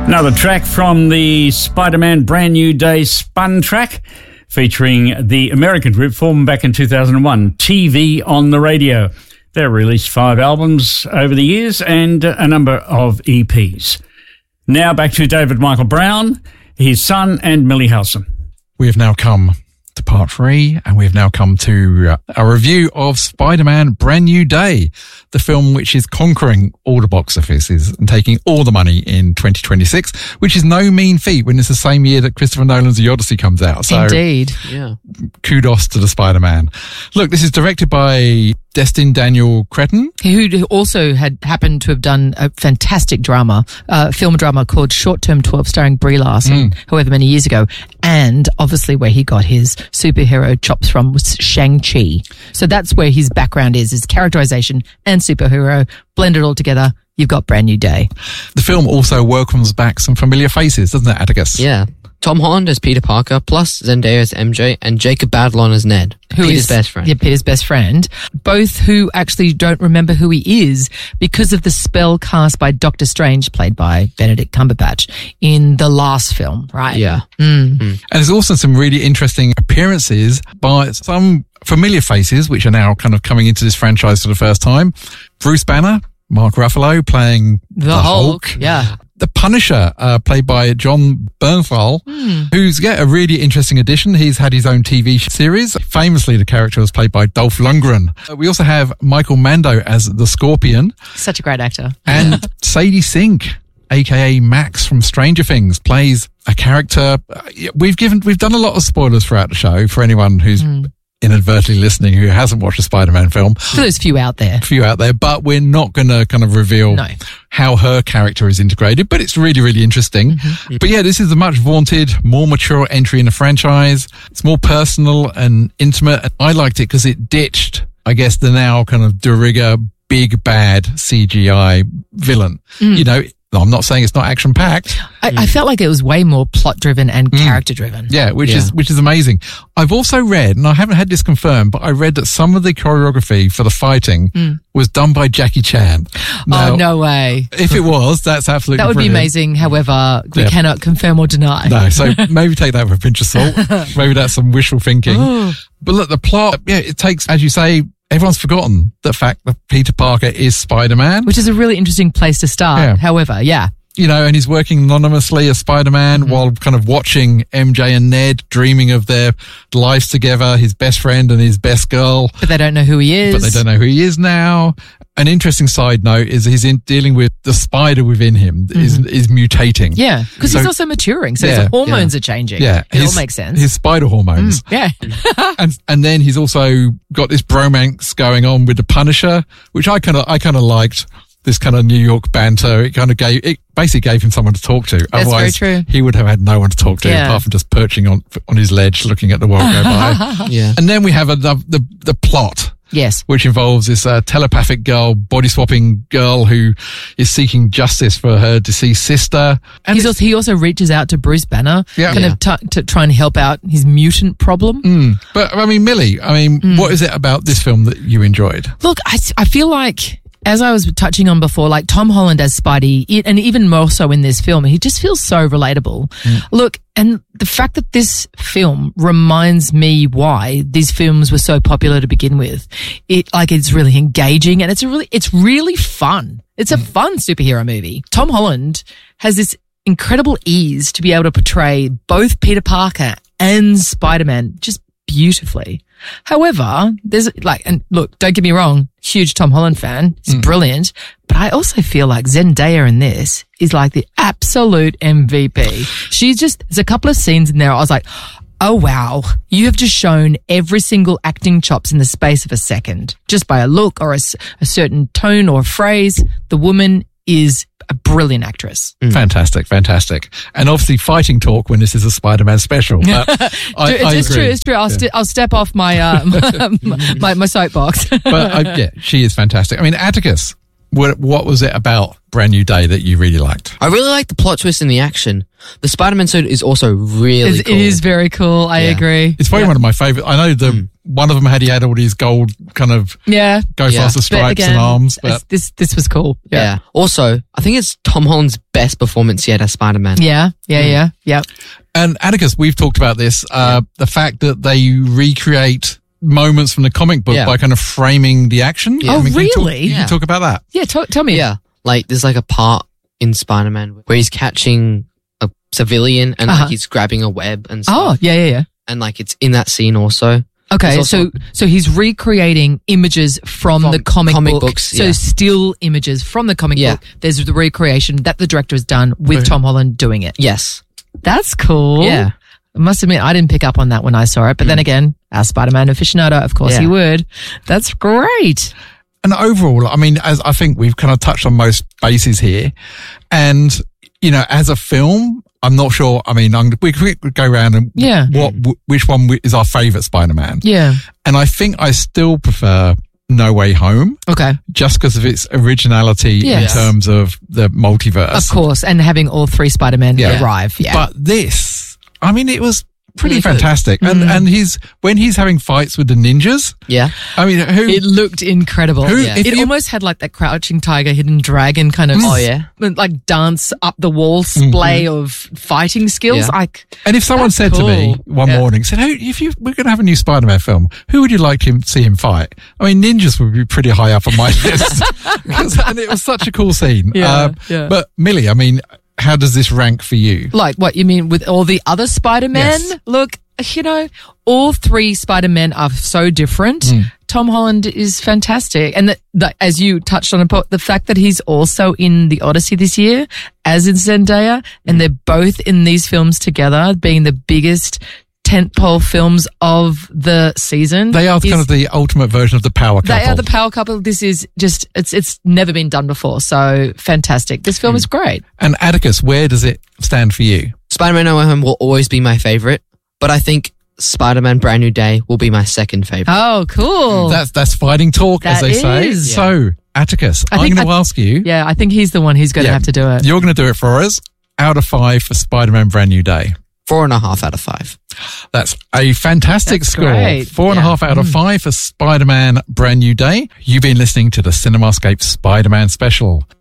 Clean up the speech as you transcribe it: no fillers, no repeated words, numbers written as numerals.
Another track from the Spider-Man Brand New Day Spun track, featuring the American group formed back in 2001, TV on the Radio. They released 5 albums over the years and a number of EPs. Now back to David Michael Brown, his son, and Millie Howson. We have now come to part 3, and we have now come to a review of Spider-Man Brand New Day, the film which is conquering all the box offices and taking all the money in 2026, which is no mean feat when it's the same year that Christopher Nolan's The Odyssey comes out. So, indeed. Yeah. Kudos to the Spider-Man. Look, this is directed by Destin Daniel Cretton, who also had happened to have done a fantastic film drama called Short Term 12, starring Brie Larson, however many years ago, and obviously where he got his superhero chops from was Shang-Chi. So that's where his background is characterization and superhero. Blend it all together, you've got Brand New Day. The film also welcomes back some familiar faces, doesn't it, Atticus? Yeah. Tom Holland as Peter Parker, plus Zendaya as MJ, and Jacob Batalon as Ned, Peter's best friend. Yeah, Peter's best friend. Both who actually don't remember who he is because of the spell cast by Doctor Strange, played by Benedict Cumberbatch, in the last film, right? Yeah. And there's also some really interesting appearances by some familiar faces, which are now kind of coming into this franchise for the first time. Bruce Banner, Mark Ruffalo playing the Hulk. Yeah. The Punisher, played by John Bernthal, who's a really interesting addition. He's had his own TV series. Famously, the character was played by Dolph Lundgren. We also have Michael Mando as the Scorpion. Such a great actor. And Sadie Sink, aka Max from Stranger Things, plays a character. We've done a lot of spoilers throughout the show for anyone who's inadvertently listening who hasn't watched a Spider-Man film. For those few out there, but we're not going to kind of reveal how her character is integrated, but it's really, really interesting. But yeah, this is a much vaunted, more mature entry in the franchise. It's more personal and intimate. I liked it because it ditched, I guess, the now kind of de rigueur, big bad CGI villain. You know, I'm not saying it's not action-packed. I felt like it was way more plot-driven and character-driven. Yeah, which is amazing. I've also read, and I haven't had this confirmed, but I read that some of the choreography for the fighting was done by Jackie Chan. Now, oh, no way. If it was, that's absolutely That would brilliant. be amazing. However, we cannot confirm or deny. No, so maybe take that with a pinch of salt. Maybe that's some wishful thinking. But look, the plot, it takes, as you say, everyone's forgotten the fact that Peter Parker is Spider-Man. Which is a really interesting place to start, however, You know, and he's working anonymously as Spider-Man while kind of watching MJ and Ned dreaming of their lives together, his best friend and his best girl. But they don't know who he is. Now. An interesting side note is he's dealing with the spider within him is mutating. Yeah, because he's also maturing, so his hormones are changing. Yeah. It all makes sense. His spider hormones. And then he's also got this bromance going on with the Punisher, which I kind of liked. This kind of New York banter, it basically gave him someone to talk to. That's Otherwise, very true. He would have had no one to talk to apart from just perching on his ledge, looking at the world go by. And then we have the plot. Yes. Which involves this telepathic girl, body swapping girl who is seeking justice for her deceased sister. And he also reaches out to Bruce Banner to try and help out his mutant problem. But I mean, Millie, what is it about this film that you enjoyed? Look, I feel like, as I was touching on before, like Tom Holland as Spidey, and even more so in this film, he just feels so relatable. Look, and the fact that this film reminds me why these films were so popular to begin with. It's really engaging and it's really fun. It's a fun superhero movie. Tom Holland has this incredible ease to be able to portray both Peter Parker and Spider-Man just beautifully. However, and look, don't get me wrong, huge Tom Holland fan. It's brilliant. But I also feel like Zendaya in this is like the absolute MVP. there's a couple of scenes in there I was like, oh wow, you have just shown every single acting chops in the space of a second. Just by a look or a certain tone or phrase, the woman is a brilliant actress. Fantastic. And obviously fighting talk when this is a Spider-Man special. It's true. I'll step off my my soapbox. But she is fantastic. I mean, Atticus, what was it about Brand New Day that you really liked? I really like the plot twist and the action. The Spider-Man suit is also really cool. It is very cool. I agree. It's probably one of my favorite. I know one of them he had all these gold kind of go faster stripes again, and arms. But this was cool. Yeah. Also, I think it's Tom Holland's best performance yet as Spider-Man. Yeah. And Atticus, we've talked about this, the fact that they recreate moments from the comic book by kind of framing the action. Yeah. Really? You can talk about that. Yeah, tell me. Yeah. Like, there's like a part in Spider-Man where he's catching a civilian and like he's grabbing a web and stuff. Oh, yeah. And like it's in that scene also. Okay, so he's recreating images from the comic books. So still images from the comic book. There's the recreation that the director has done with Tom Holland doing it. Yes. That's cool. Yeah. I must admit, I didn't pick up on that when I saw it. But then again, our Spider-Man aficionado, of course he would. That's great. And overall, I mean, as I think we've kind of touched on most bases here. And, you know, as a film, I'm not sure. I mean, we could go around and which one is our favorite Spider-Man. Yeah. And I think I still prefer No Way Home. Okay. Just because of its originality in terms of the multiverse. Of course. And having all three Spider-Men arrive. Yeah. But this, I mean, it was pretty fantastic. And when he's having fights with the ninjas. Yeah. I mean, it looked incredible. It almost had like that Crouching Tiger, Hidden Dragon kind of like dance up the wall splay of fighting skills. And if someone said to me one morning, said, "Hey, we're going to have a new Spider-Man film, who would you like to see him fight?" I mean, ninjas would be pretty high up on my list. And it was such a cool scene. But Millie, I mean, how does this rank for you? Like what you mean with all the other Spider-Men? Yes. Look, you know, all three Spider-Men are so different. Tom Holland is fantastic. And as you touched on, the fact that he's also in The Odyssey this year, as in Zendaya, and they're both in these films together, being the biggest tentpole films of the season. They are kind of the ultimate version of the power couple. They are the power couple. This is just, it's never been done before. So fantastic. This film is great. And Atticus, where does it stand for you? Spider-Man No Way Home will always be my favorite, but I think Spider-Man Brand New Day will be my second favorite. Oh, cool. That's fighting talk, as they say. Is. So, Atticus, I'm going to ask you. Yeah, I think he's the one who's going to have to do it. You're going to do it for us. Out of 5 for Spider-Man Brand New Day. 4.5 out of 5. That's a fantastic score. Great. 4.5 out of 5 for Spider-Man Brand New Day. You've been listening to the CinemaScape Spider-Man special.